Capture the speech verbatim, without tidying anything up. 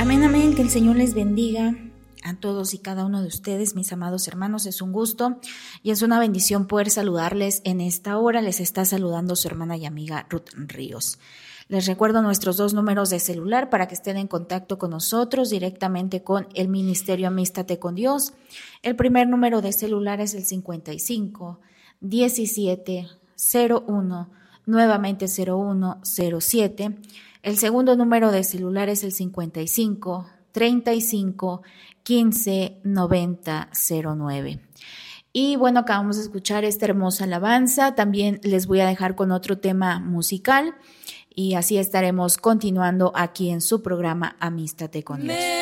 Amén, amén, que el Señor les bendiga a todos y cada uno de ustedes, mis amados hermanos. Es un gusto y es una bendición poder saludarles en esta hora. Les está saludando su hermana y amiga Ruth Ríos. Les recuerdo nuestros dos números de celular para que estén en contacto con nosotros directamente con el Ministerio Amístate con Dios. El primer número de celular es el cincuenta y cinco, diecisiete, cero uno, nuevamente cero uno, cero siete. El segundo número de celular es el cincuenta y cinco, treinta y cinco, quince, noventa, cero nueve. Y bueno, acabamos de escuchar esta hermosa alabanza. También les voy a dejar con otro tema musical y así estaremos continuando aquí en su programa Amístate con Dios.